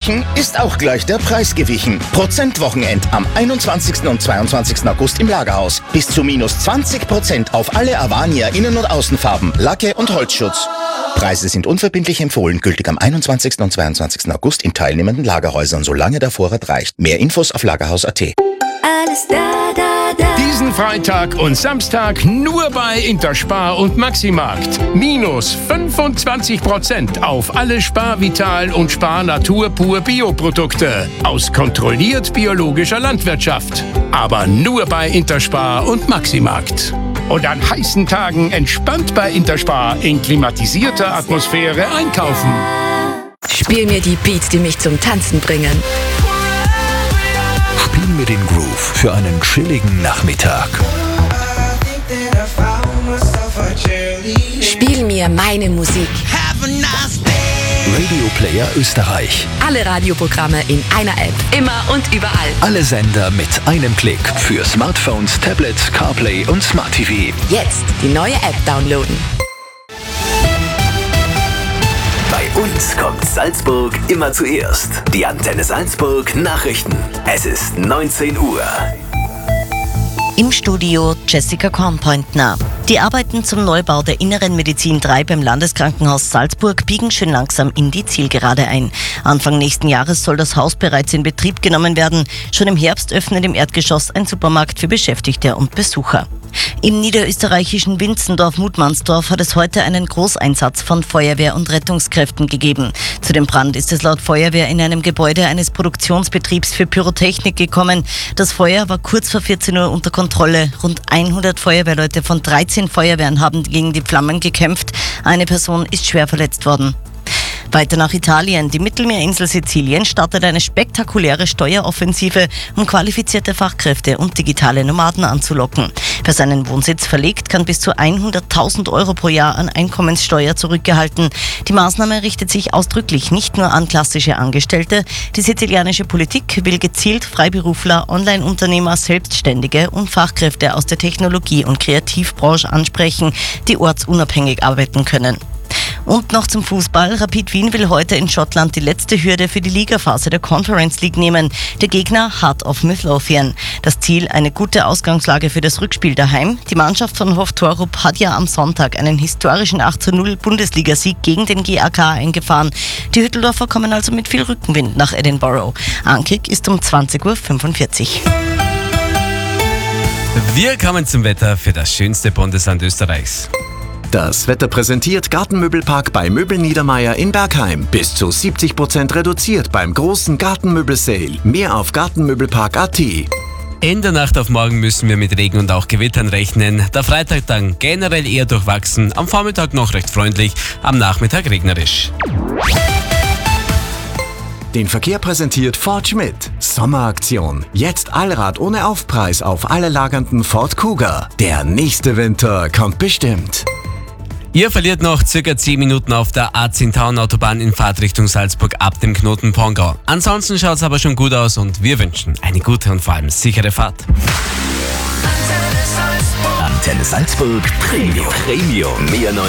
gewichen, ist auch gleich der Preis gewichen. Prozentwochenend am 21. und 22. August im Lagerhaus. Bis zu minus 20% auf alle Avania Innen- und Außenfarben, Lacke und Holzschutz. Preise sind unverbindlich empfohlen, gültig am 21. und 22. August in teilnehmenden Lagerhäusern, solange der Vorrat reicht. Mehr Infos auf lagerhaus.at. Alles da, da, da. Diesen Freitag und Samstag nur bei Interspar und Maximarkt. Minus 25% auf alle Spar Vital und Spar Natur pur Bioprodukte aus kontrolliert biologischer Landwirtschaft. Aber nur bei Interspar und Maximarkt. Und an heißen Tagen entspannt bei Interspar in klimatisierter Atmosphäre einkaufen. Spiel mir die Beats, die mich zum Tanzen bringen. Spiel mir den Groove für einen chilligen Nachmittag. Spiel mir meine Musik. Radio Player Österreich. Alle Radioprogramme in einer App. Immer und überall. Alle Sender mit einem Klick. Für Smartphones, Tablets, CarPlay und Smart TV. Jetzt die neue App downloaden. Bei uns kommt Salzburg immer zuerst. Die Antenne Salzburg Nachrichten. Es ist 19 Uhr. Im Studio Jessica Kornpointner. Die Arbeiten zum Neubau der Inneren Medizin 3 beim Landeskrankenhaus Salzburg biegen schön langsam in die Zielgerade ein. Anfang nächsten Jahres soll das Haus bereits in Betrieb genommen werden. Schon im Herbst öffnet im Erdgeschoss ein Supermarkt für Beschäftigte und Besucher. Im niederösterreichischen Winzendorf-Mutmannsdorf hat es heute einen Großeinsatz von Feuerwehr und Rettungskräften gegeben. Zu dem Brand ist es laut Feuerwehr in einem Gebäude eines Produktionsbetriebs für Pyrotechnik gekommen. Das Feuer war kurz vor 14 Uhr unter Kontrolle. Rund 100 Feuerwehrleute von 13 Feuerwehren haben gegen die Flammen gekämpft. Eine Person ist schwer verletzt worden. Weiter nach Italien. Die Mittelmeerinsel Sizilien startet eine spektakuläre Steueroffensive, um qualifizierte Fachkräfte und digitale Nomaden anzulocken. Wer seinen Wohnsitz verlegt, kann bis zu 100.000 Euro pro Jahr an Einkommenssteuer zurückgehalten. Die Maßnahme richtet sich ausdrücklich nicht nur an klassische Angestellte. Die sizilianische Politik will gezielt Freiberufler, Online-Unternehmer, Selbstständige und Fachkräfte aus der Technologie- und Kreativbranche ansprechen, die ortsunabhängig arbeiten können. Und noch zum Fußball. Rapid Wien will heute in Schottland die letzte Hürde für die Ligaphase der Conference League nehmen. Der Gegner Heart of Midlothian. Das Ziel, eine gute Ausgangslage für das Rückspiel daheim. Die Mannschaft von Hof Torup hat ja am Sonntag einen historischen 8:0 Bundesligasieg gegen den GAK eingefahren. Die Hütteldorfer kommen also mit viel Rückenwind nach Edinburgh. Ankick ist um 20:45 Uhr. Wir kommen zum Wetter für das schönste Bundesland Österreichs. Das Wetter präsentiert Gartenmöbelpark bei Möbel Niedermeier in Bergheim. Bis zu 70% reduziert beim großen Gartenmöbel-Sale. Mehr auf gartenmöbelpark.at. In der Nacht auf morgen müssen wir mit Regen und auch Gewittern rechnen. Der Freitag dann generell eher durchwachsen, am Vormittag noch recht freundlich, am Nachmittag regnerisch. Den Verkehr präsentiert Ford Schmidt. Sommeraktion. Jetzt Allrad ohne Aufpreis auf alle lagernden Ford Kuga. Der nächste Winter kommt bestimmt. Ihr verliert noch circa 10 Minuten auf der A10-Taun-Autobahn in Fahrtrichtung Salzburg ab dem Knoten Pongau. Ansonsten schaut es aber schon gut aus und wir wünschen eine gute und vor allem sichere Fahrt. Antenne Salzburg Premium. Mehr Neues.